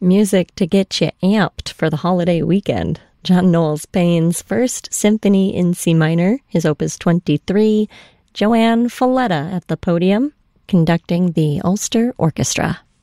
Music to get you amped for the holiday weekend. John Knowles Payne's First Symphony in C minor, his Opus 23, Joanne Falletta at the podium, conducting the Ulster Orchestra.